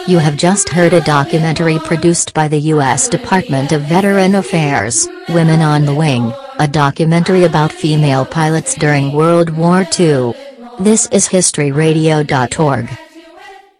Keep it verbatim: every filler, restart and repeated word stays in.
You have just heard a documentary produced by the U S Department of Veteran Affairs, Women on the Wing, a documentary about female pilots during World War Two. This is history radio dot org.